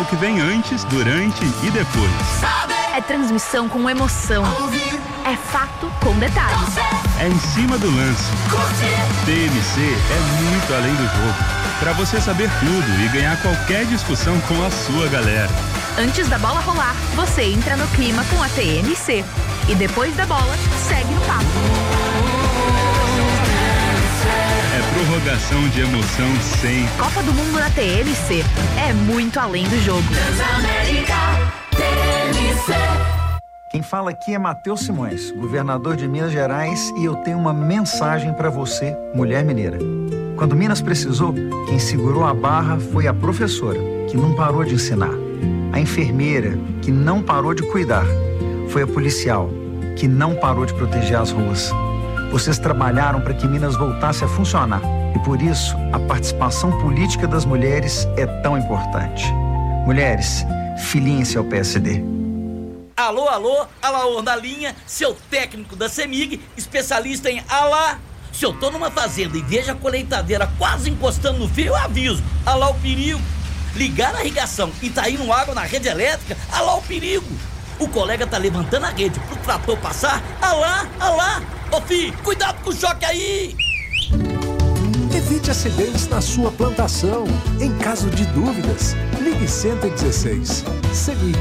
que vem antes, durante e depois. É transmissão com emoção. É fato com detalhes. É em cima do lance. TMC é muito além do jogo. Para você saber tudo e ganhar qualquer discussão com a sua galera. Antes da bola rolar, você entra no clima com a TMC. E depois da bola, segue no papo. É prorrogação de emoção sem. Copa do Mundo na TMC. É muito além do jogo. Transamérica TMC. Quem fala aqui é Matheus Simões, governador de Minas Gerais, e eu tenho uma mensagem para você, mulher mineira. Quando Minas precisou, quem segurou a barra foi a professora, que não parou de ensinar. A enfermeira, que não parou de cuidar. Foi a policial, que não parou de proteger as ruas. Vocês trabalharam para que Minas voltasse a funcionar. E por isso, a participação política das mulheres é tão importante. Mulheres, filiem-se ao PSD. Alô, Alaor na linha, seu técnico da CEMIG, especialista em alá. Se eu tô numa fazenda e vejo a colheitadeira quase encostando no fio, eu aviso. Alá o perigo. Ligar a irrigação e tá indo água na rede elétrica, alá o perigo. O colega tá levantando a rede pro trator passar, alá. Ô filho, cuidado com o choque aí. Evite acidentes na sua plantação. Em caso de dúvidas, ligue 116. CEMIG.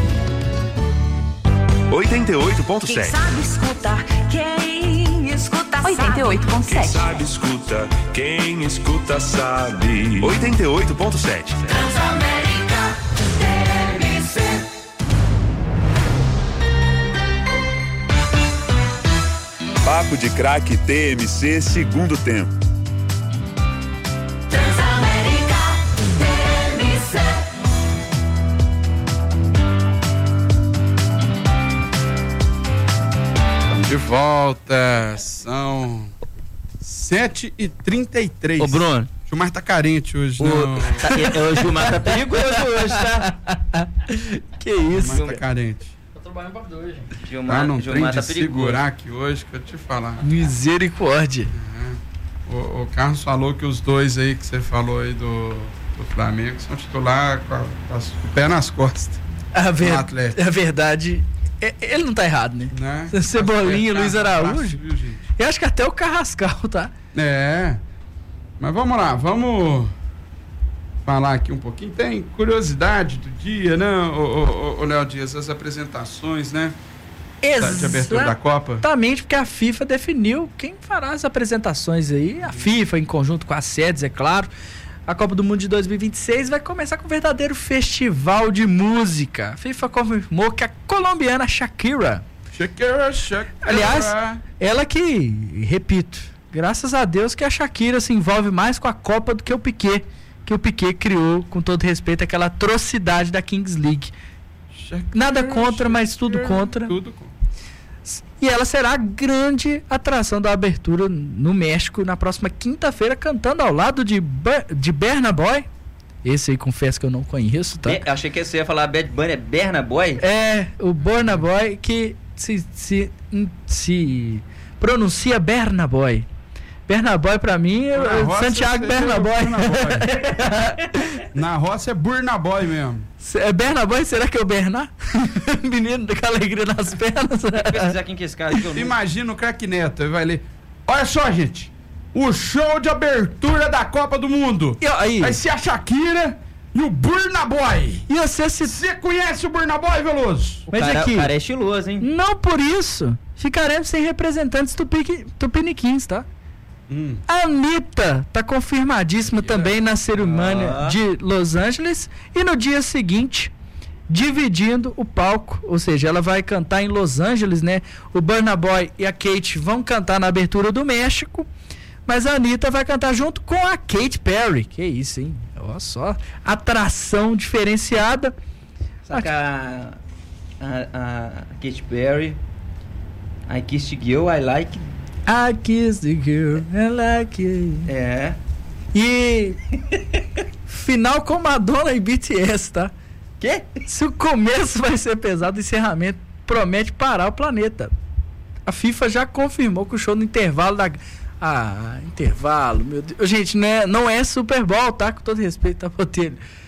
88.7. Quem sabe escutar, quem escuta sabe. 88.7. Quem sabe escuta, quem escuta sabe. 88.7. Transamérica TMC. Papo de Craque TMC, segundo tempo. Transamérica TMC. De volta, são 7h33. Ô, Bruno. O Gilmar tá carente hoje, não. O Gilmar tá perigoso hoje, tá? Que isso? O Gilmar tá carente. Tô trabalhando pra dois, gente. Não Gilmar tem tá de perigoso. segurar aqui hoje, que eu te falar. Misericórdia. O Carlos falou que os dois aí que você falou aí do Flamengo são titular com o pé nas costas. A verdade, ele não tá errado, né? Cebolinha, Luiz Araújo. Eu acho que até o Carrascal, tá? Mas vamos lá, vamos falar aqui um pouquinho. Tem curiosidade do dia, né, o Léo Dias, as apresentações, né? De abertura da Copa. Exatamente, porque a FIFA definiu quem fará as apresentações aí. A FIFA, em conjunto com as sedes, é claro. A Copa do Mundo de 2026 vai começar com um verdadeiro festival de música. A FIFA confirmou que a colombiana Shakira. Aliás, ela que, repito, graças a Deus que a Shakira se envolve mais com a Copa do que o Piquet. Que o Piquet criou, com todo respeito, aquela atrocidade da Kings League. Nada contra, mas tudo contra. E ela será a grande atração da abertura no México na próxima quinta-feira, cantando ao lado de Burna Boy. Esse aí confesso que eu não conheço, tá? Achei que você ia falar Bad Bunny, é Burna Boy? É, o Burna Boy que se pronuncia Burna Boy. Burna Boy pra mim é Santiago Burna Boy. Na roça é Burna Boy mesmo. É Burna Boy? Será que é o Bernard? Menino com alegria nas pernas. Pesquisar quem que é esse cara. Imagina o craque Neto, ele vai ler. Olha só, gente. O show de abertura da Copa do Mundo. Vai ser a Shakira e o Burna Boy. E você conhece o Burna Boy, Veloso? Mas aqui, o cara é estiloso, hein? Não por isso ficaremos sem representantes tupiniquins, tá? A Anitta tá confirmadíssima também na cerimônia de Los Angeles e no dia seguinte dividindo o palco, ou seja, ela vai cantar em Los Angeles, né? O Burna Boy e a Kate vão cantar na abertura do México, mas a Anitta vai cantar junto com a Katy Perry. Que isso, hein? Olha só, atração diferenciada. Saca a Katy Perry, I Kissed Girl, I Like. I kiss the girl, I like it. E final com Madonna e BTS, tá? Quê? Se o começo vai ser pesado, o encerramento promete parar o planeta. A FIFA já confirmou que o show no intervalo intervalo, meu Deus. Gente, não é Super Bowl, tá? Com todo respeito, tá, Botelho?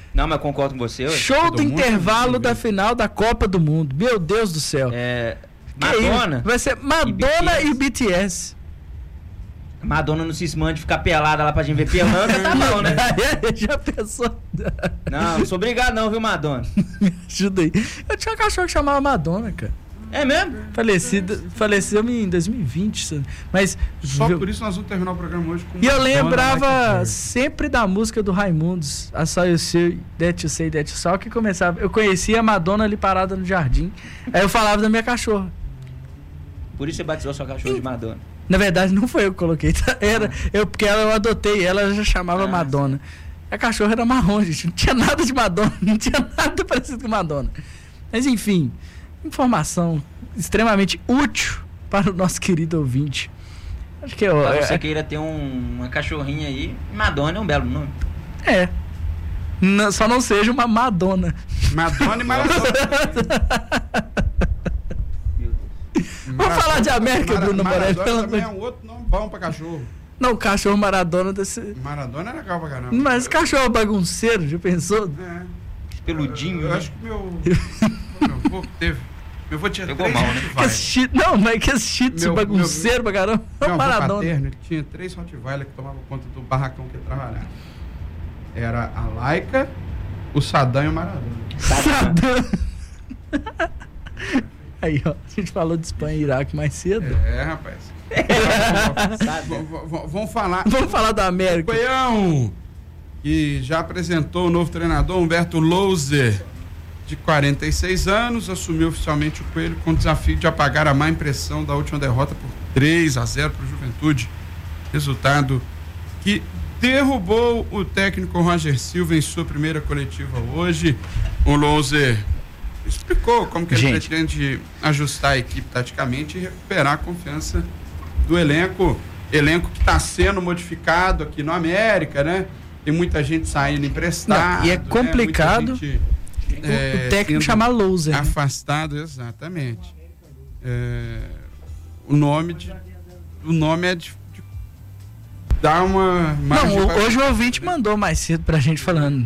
Não, mas eu concordo com você. Show do intervalo da final da Copa do Mundo. Meu Deus do céu. Madonna. Vai ser Madonna e BTS. Madonna não se esmanda de ficar pelada lá pra gente ver pelando, tá bom, né? Já pensou? Não sou obrigado não, viu, Madonna? Me ajuda aí. Eu tinha um cachorro que chamava Madonna, cara. É mesmo? Faleceu em 2020. Mas só por isso nós vamos terminar o programa hoje com... E eu lembrava sempre da música do Raimundos, A Saw You Say, That You Say, That You Saw, que começava. Eu conhecia a Madonna ali parada no jardim. Aí eu falava da minha cachorra. Por isso você batizou sua cachorra de Madonna? Na verdade, não foi eu que coloquei. Porque eu adotei ela já chamava Madonna. A cachorra era marrom, gente. Não tinha nada de Madonna. Não tinha nada parecido com Madonna. Mas, enfim, informação extremamente útil para o nosso querido ouvinte. Acho que você queira ter uma cachorrinha aí, Madonna é um belo nome. Só não seja uma Madonna. Madonna e Maradona. Vamos falar de América, Bruno Morelli. Maradona também é um outro nome bom pra cachorro. Não, cachorro Maradona desse... Maradona é legal pra caramba. Mas cachorro bagunceiro, já pensou? Peludinho. Eu acho que meu avô teve. Meu avô tinha 3 Rottweiler. Não, mas que esse shih tzu bagunceiro pra caramba. Meu Maradona. avô paterno, ele tinha 3 Rottweiler que tomavam conta do barracão que ele trabalhava. Era a Laika, o Saddam e o Maradona. Saddam. Aí, ó, a gente falou de Espanha e Iraque mais cedo. Rapaz. Vamos falar da América. Coelhão, que já apresentou o novo treinador, Humberto Louser, de 46 anos, assumiu oficialmente o Coelho com o desafio de apagar a má impressão da última derrota por 3-0 para o Juventude. Resultado que derrubou o técnico Roger Silva em sua primeira coletiva hoje. O Louser explicou como que ele pretende ajustar a equipe taticamente e recuperar a confiança do elenco que está sendo modificado aqui no América, né? Tem muita gente saindo emprestado. E é complicado o técnico chamar Louser. Afastado, exatamente. O nome é de dar uma margem. Não, hoje o ouvinte mandou mais cedo pra gente falando.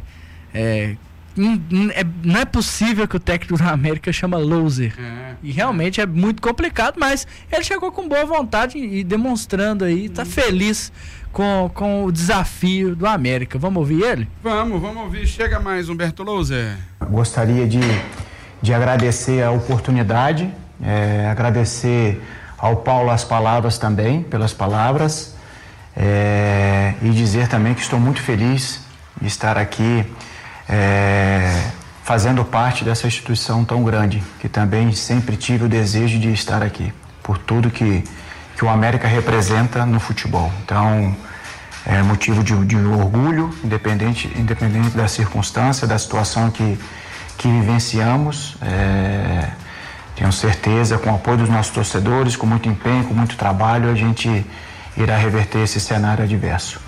Não é possível que o técnico da América chama Louser. E realmente é muito complicado, mas ele chegou com boa vontade e demonstrando aí, tá feliz com o desafio do América. Vamos ouvir ele? Vamos ouvir. Chega mais, Humberto Louser. Gostaria de agradecer a oportunidade, agradecer ao Paulo as palavras também, pelas palavras, e dizer também que estou muito feliz de estar aqui fazendo parte dessa instituição tão grande, que também sempre tive o desejo de estar aqui, por tudo que o América representa no futebol. Então, é motivo de orgulho, independente da circunstância, da situação que vivenciamos. Tenho certeza, com o apoio dos nossos torcedores, com muito empenho, com muito trabalho, a gente irá reverter esse cenário adverso.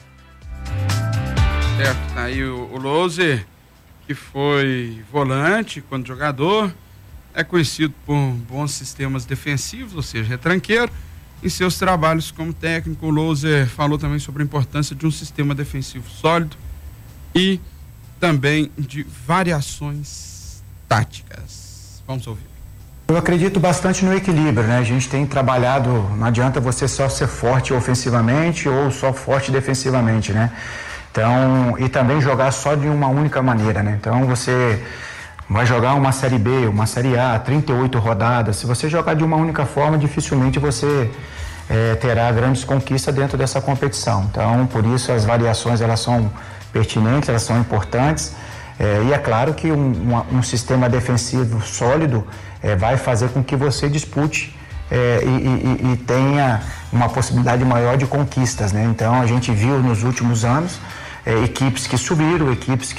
Certo, tá aí o Louser, que foi volante quando jogador, é conhecido por bons sistemas defensivos, ou seja, retranqueiro. Em seus trabalhos como técnico, o Louser falou também sobre a importância de um sistema defensivo sólido e também de variações táticas. Vamos ouvir. Eu acredito bastante no equilíbrio, né? A gente tem trabalhado, não adianta você só ser forte ofensivamente ou só forte defensivamente, né? Então, e também jogar só de uma única maneira, né? Então você vai jogar uma Série B, uma Série A, 38 rodadas. Se você jogar de uma única forma, dificilmente você terá grandes conquistas dentro dessa competição. Então, por isso as variações elas são pertinentes, elas são importantes. E é claro que um sistema defensivo sólido vai fazer com que você dispute e tenha uma possibilidade maior de conquistas, né? Então, a gente viu nos últimos anos equipes que subiram, equipes